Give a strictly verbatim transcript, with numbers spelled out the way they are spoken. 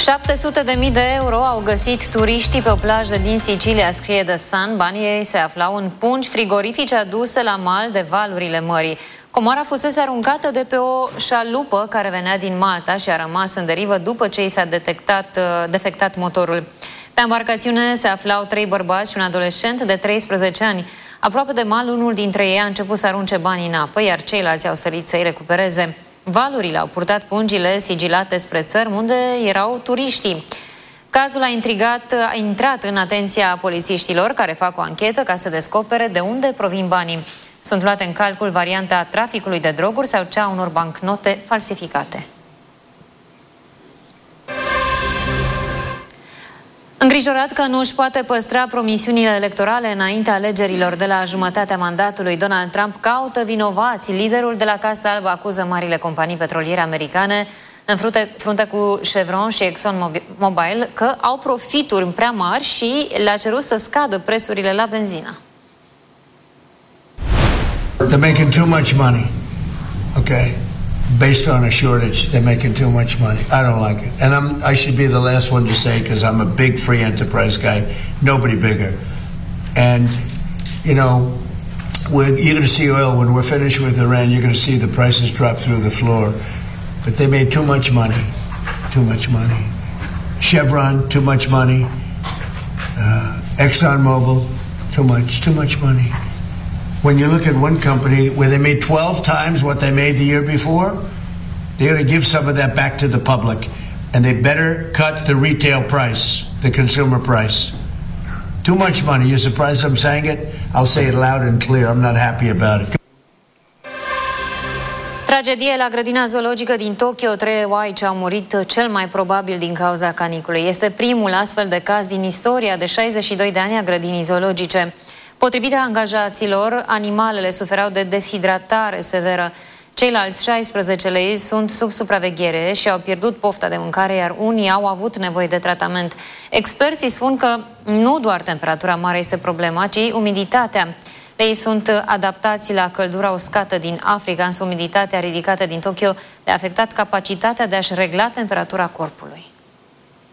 șapte sute de mii de euro au găsit turiștii pe o plajă din Sicilia, scrie The Sun. Banii ei se aflau în pungi frigorifice aduse la mal de valurile mării. Comoara fusese aruncată de pe o șalupă care venea din Malta și a rămas în derivă după ce i s-a detectat, defectat motorul. Pe embarcațiune se aflau trei bărbați și un adolescent de treisprezece ani. Aproape de mal, unul dintre ei a început să arunce banii în apă, iar ceilalți au sărit să-i recupereze. Valurile au purtat pungile sigilate spre țări unde erau turiștii. Cazul a intrigat, a intrat în atenția polițiștilor, care fac o anchetă ca să descopere de unde provin banii. Sunt luate în calcul varianta traficului de droguri sau cea a unor bancnote falsificate. Îngrijorat că nu își poate păstra promisiunile electorale înaintea alegerilor de la jumătatea mandatului, Donald Trump caută vinovați. Liderul de la Casa Albă acuză marile companii petroliere americane, în frunte, frunte cu Chevron și ExxonMobil, că au profituri prea mari și le-a cerut să scadă prețurile la benzină. They're making too much money. Okay. Based on a shortage, they're making too much money. I don't like it. And I'm, I should be the last one to say, because I'm a big free enterprise guy, nobody bigger. And, you know, we're, you're going to see oil, when we're finished with Iran, you're going to see the prices drop through the floor. But they made too much money, too much money. Chevron, too much money. Uh, ExxonMobil, too much, too much money. When you look at one company where they made twelve times what they made the year before, they're going to give some of that back to the public. And they better cut the retail price, the consumer price. Too much money. You're surprised I'm saying it? I'll say it loud and clear. I'm not happy about it. Tragedie la grădina zoologică din Tokyo. Trei oaici au murit, cel mai probabil din cauza caniculei. Este primul astfel de caz din istoria de șaizeci și doi de ani a grădinii zoologice. Potrivit angajaților, animalele suferau de deshidratare severă. Ceilalți șaisprezece lei sunt sub supraveghere și au pierdut pofta de mâncare, iar unii au avut nevoie de tratament. Experții spun că nu doar temperatura mare este problema, ci umiditatea. Leii sunt adaptați la căldura uscată din Africa, însă umiditatea ridicată din Tokyo le-a afectat capacitatea de a-și regla temperatura corpului.